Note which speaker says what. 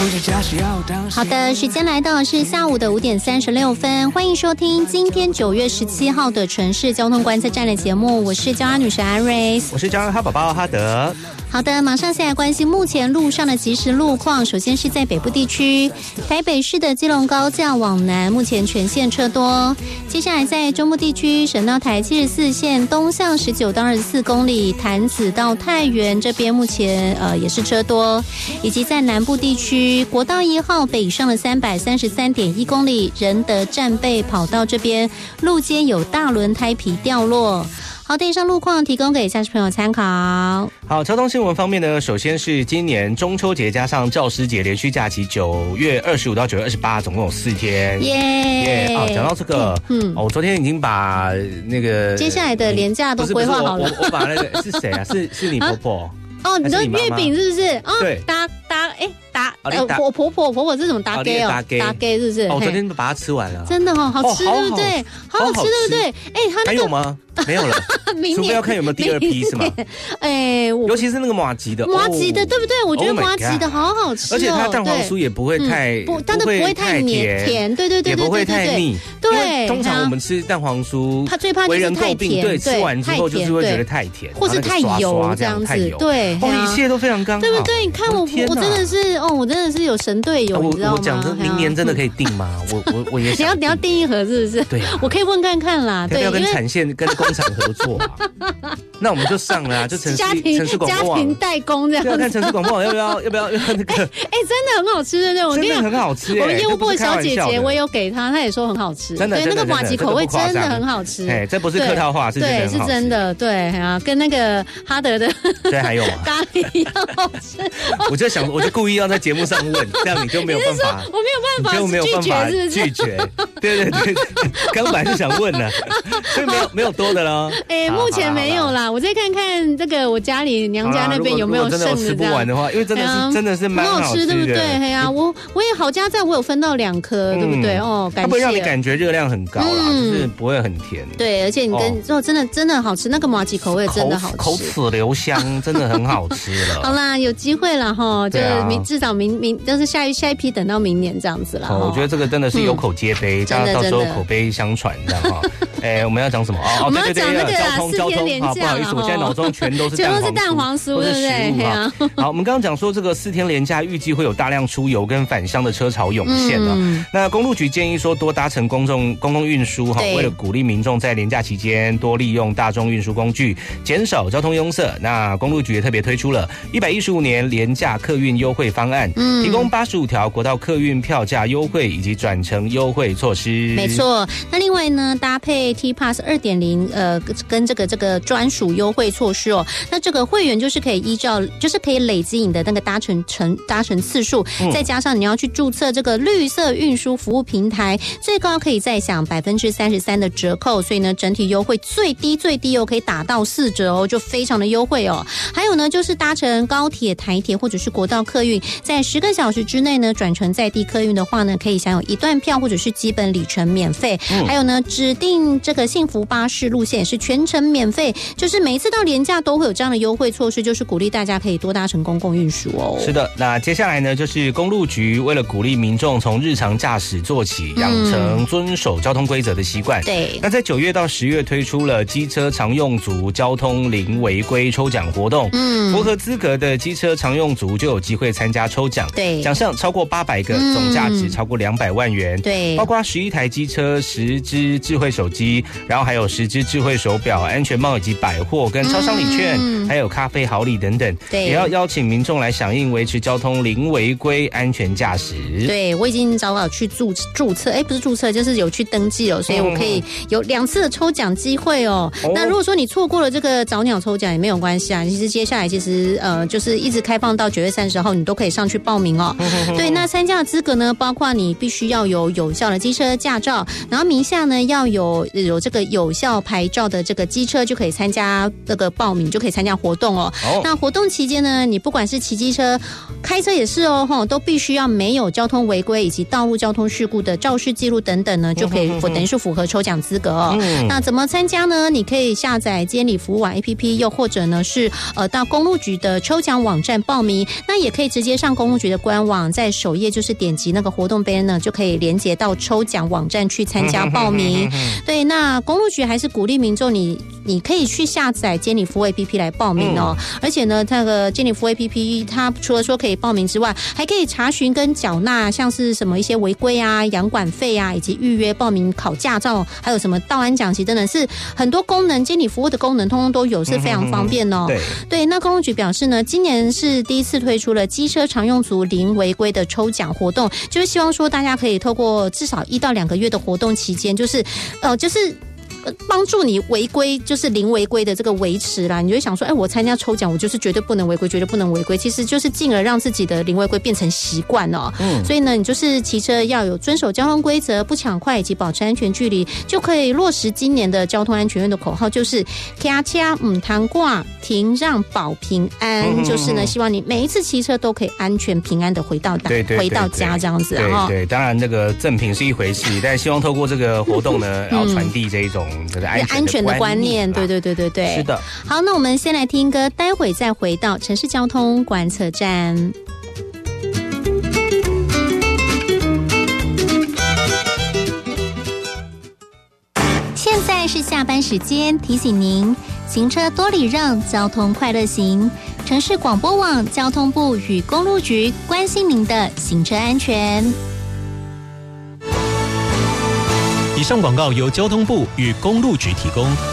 Speaker 1: 好的，时间来到是下午的5点36分，欢迎收听今天9月17号的城市交通观测站的节目，我是交通女神安瑞斯，
Speaker 2: 我是交通好宝宝哈德。
Speaker 1: 好的，马上先来关心目前路上的即时路况。首先是在北部地区，台北市的基隆高架往南目前全线车多。接下来在中部地区，省道台74线东向19到24公里，潭子到太原这边目前也是车多。以及在南部地区，国道1号北上的333.1公里，仁德战备跑道这边路肩有大轮胎皮掉落。好的，以上路况提供给驾驶朋友参考。
Speaker 2: 好，交通新闻方面呢，首先是今年中秋节加上教师节连续假期，9月25到9月28，总共有4天。耶！哦，讲到这个，我昨天已经把那个
Speaker 1: 接下来的连假都规划好了。
Speaker 2: 我把那个是谁啊？是你婆婆？
Speaker 1: 哦，你的月饼是不是？哦，
Speaker 2: 对，
Speaker 1: 我婆婆是什么打给哦？打给是不是？
Speaker 2: 我昨天把它吃完了，
Speaker 1: 真的哦，好吃对不对？好吃对不对？哎，它
Speaker 2: 还有吗？没有了，除非要看有没有第2批是吗？尤其是那个麻吉的，
Speaker 1: 对不对？我觉得麻吉的好好吃哦，
Speaker 2: 而且它蛋黄酥也不会太，
Speaker 1: 但是不会太甜，对，
Speaker 2: 也不会太腻。
Speaker 1: 对，
Speaker 2: 通常我们吃蛋黄酥，
Speaker 1: 它最怕就是太甜，
Speaker 2: 对，吃完之后就是会觉得太甜，
Speaker 1: 或是太油这样子，对，
Speaker 2: 一切都非常刚好，
Speaker 1: 对不对？你看我真的是我真的是有神队友，你知道吗？
Speaker 2: 我讲真，明年真的可以订吗？我也想，
Speaker 1: 你要订一盒是不是？
Speaker 2: 对啊，
Speaker 1: 我可以问看看啦，对，
Speaker 2: 要跟产线跟工厂合作啊。那我们就上了啊，就城市广播网
Speaker 1: 家庭代工这样子。
Speaker 2: 要看城市广播网要不要那个？
Speaker 1: 真的很好吃，对不对？我
Speaker 2: 真的很好吃。
Speaker 1: 我们业务部小姐姐我也有给她，她也说很好吃。
Speaker 2: 真的，
Speaker 1: 对，那个麻吉口味真的很好吃。
Speaker 2: 哎，这不是客套话，是真的很好吃。
Speaker 1: 对，是真的，对啊，跟那个哈德的
Speaker 2: 对还有
Speaker 1: 咖喱一样好吃。
Speaker 2: 我就故意要在节目上问，这样你就没有办法，
Speaker 1: 我没有办法
Speaker 2: 拒绝。对，刚本来是想问的，所以没有多的了。
Speaker 1: 哎，目前没有啦，我再看看这个我家里娘家那边有没有剩的。
Speaker 2: 真的吃不完的话，因为真的是蛮好吃，
Speaker 1: 对不对？哎呀，我也好家在我有分到2颗，对不对？哦，感谢。它
Speaker 2: 不会让你感觉热量很高啦，就是不会很甜。
Speaker 1: 对，而且你真的好吃，那个麻吉口味真的好吃，
Speaker 2: 口齿留香，真的很好吃了。
Speaker 1: 好啦，有机会了哈，就至少明就是下一批等到明年这样子啦。
Speaker 2: 我觉得这个真的是有口皆碑，大家到时候口碑相传这样哈。我们要讲什么？
Speaker 1: 我们要讲那个
Speaker 2: 交通
Speaker 1: 连假，
Speaker 2: 不好意思，我现在脑中全都是
Speaker 1: 蛋黄酥，对不对？
Speaker 2: 好，我们刚刚讲说这个4天连假预计会有大量出游跟返乡的车潮涌现啊。那公路局建议说多搭乘公共运输哈，为了鼓励民众在连假期间多利用大众运输工具，减少交通拥塞。那公路局也特别推出了115年连假客运优惠方案，提供85条国道客运票价优惠以及转乘优惠措施。
Speaker 1: 没错，那另外呢，搭配 T-Pass 2.0，跟这个专属优惠措施哦。那这个会员就是可以可以累积你的那个搭乘次数，再加上你要去注册这个绿色运输服务平台，最高可以再享33%的折扣，所以呢，整体优惠最低哦，可以打到4折哦，就非常的优惠哦。还有呢，就是搭乘高铁、台铁或者是国道客运，在10个小时之内呢，转乘在地客运的话呢，可以享有1段票或者是基本里程免费。还有呢，指定这个幸福巴士路线也是全程免费，就是每一次到连假都会有这样的优惠措施，就是鼓励大家可以多搭乘公共运输哦。
Speaker 2: 是的，那接下来呢，就是公路局为了鼓励民众从日常驾驶做起，养成遵守交通规则的习惯。
Speaker 1: 对，
Speaker 2: 那在9月到10月推出了机车常用族交通零违规抽奖活动，符合资格的机车常用族就有机会参加抽奖。
Speaker 1: 对，
Speaker 2: 奖项超过800个，总价值超过200万元。
Speaker 1: 对，
Speaker 2: 包括11台机车、10只智慧手机，然后还有10只智慧手表、安全帽以及百货跟超商礼券，还有咖啡好礼等等。
Speaker 1: 对，
Speaker 2: 也要邀请民众来响应维持交通零违规安全驾驶。
Speaker 1: 对，我已经早早去注册，不是注册，就是有去登记哦，所以我可以有2次的抽奖机会哦。那如果说你错过了这个早鸟抽奖也没有关系啊，其实接下来就是一直开放到9月30号，你都可以上去报名哦。对，那参加的资格呢，包括你必须要有有效的机车驾照，然后名下呢要有这个有效牌牌照的这个机车就可以参加这个报名，就可以参加活动哦。那活动期间呢，你不管是骑机车、开车也是哦，都必须要没有交通违规以及道路交通事故的肇事记录等等呢，就可以等于是符合抽奖资格哦。那怎么参加呢？你可以下载监理服务网 APP， 又或者呢是到公路局的抽奖网站报名。那也可以直接上公路局的官网，在首页就是点击那个活动 banner， 就可以连接到抽奖网站去参加报名。对，那公路局还是鼓励民众你可以去下载监理服务 APP 来报名哦。而且呢，那个监理服务 APP 它除了说可以报名之外，还可以查询跟缴纳像是什么一些违规啊、养管费啊，以及预约报名考驾照，还有什么道安讲习等等，是很多功能监理服务的功能通通都有，是非常方便哦。对，那公路局表示呢，今年是第一次推出了机车常用族零违规的抽奖活动，就是希望说大家可以透过至少1到2个月的活动期间，就是帮助你违规，就是零违规的这个维持啦。你就会想说，我参加抽奖，我就是绝对不能违规，绝对不能违规。其实就是进而让自己的零违规变成习惯哦。所以呢，你就是骑车要有遵守交通规则，不抢快以及保持安全距离，就可以落实今年的交通安全院的口号，就是卡车唔通挂，停让保平安。就是呢，希望你每一次骑车都可以安全平安的回到家这样子。
Speaker 2: 对，当然这个赠品是一回事，但希望透过这个活动呢，然后传递这一种
Speaker 1: 安全的观念，对，
Speaker 2: 是的。
Speaker 1: 好，那我们先来听歌，待会再回到城市交通观测站。现在是下班时间，提醒您行车多礼让，交通快乐行。城市广播网交通部与公路局关心您的行车安全。
Speaker 3: 以上广告由交通部与公路局提供。